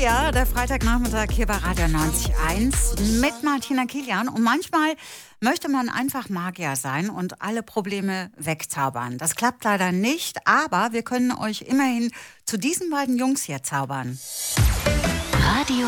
Magia, der Freitagnachmittag hier bei Radio 90.1 mit Martina Kilian. Und manchmal möchte man einfach Magier sein und alle Probleme wegzaubern. Das klappt leider nicht, aber wir können euch immerhin zu diesen beiden Jungs hier zaubern. Radio 90.1.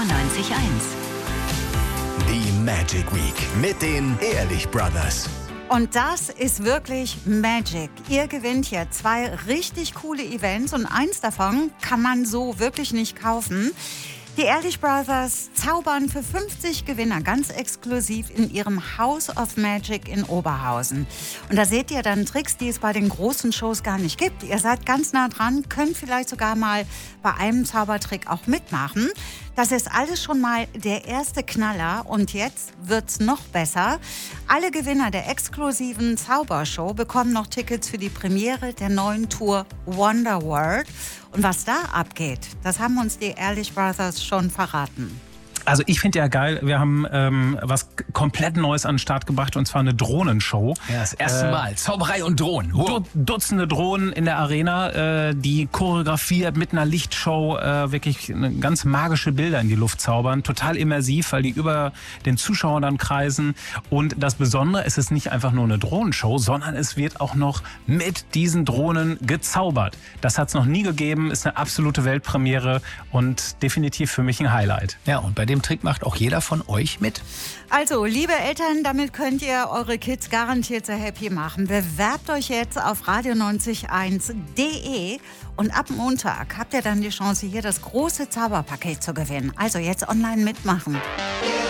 Die Magic Week mit den Ehrlich Brothers. Und das ist wirklich Magic. Ihr gewinnt hier 2 richtig coole Events und eins davon kann man so wirklich nicht kaufen. Die Ehrlich Brothers zaubern für 50 Gewinner ganz exklusiv in ihrem House of Magic in Oberhausen. Und da seht ihr dann Tricks, die es bei den großen Shows gar nicht gibt. Ihr seid ganz nah dran, könnt vielleicht sogar mal bei einem Zaubertrick auch mitmachen. Das ist alles schon mal der erste Knaller und jetzt wird's noch besser. Alle Gewinner der exklusiven Zaubershow bekommen noch Tickets für die Premiere der neuen Tour Wonderworld. Und was da abgeht, das haben uns die Ehrlich Brothers schon verraten. Also ich finde ja geil, wir haben was komplett Neues an den Start gebracht und zwar eine Drohnenshow. Ja, das erste Mal. Zauberei und Drohnen. Wow. Dutzende Drohnen in der Arena, die choreografiert mit einer Lichtshow wirklich ganz magische Bilder in die Luft zaubern. Total immersiv, weil die über den Zuschauern dann kreisen. Und das Besondere, es ist nicht einfach nur eine Drohnenshow, sondern es wird auch noch mit diesen Drohnen gezaubert. Das hat es noch nie gegeben, ist eine absolute Weltpremiere und definitiv für mich ein Highlight. Ja, und bei dem Trick macht auch jeder von euch mit. Also, liebe Eltern, damit könnt ihr eure Kids garantiert sehr happy machen. Bewerbt euch jetzt auf radio90.1.de und ab Montag habt ihr dann die Chance, hier das große Zauberpaket zu gewinnen. Also jetzt online mitmachen.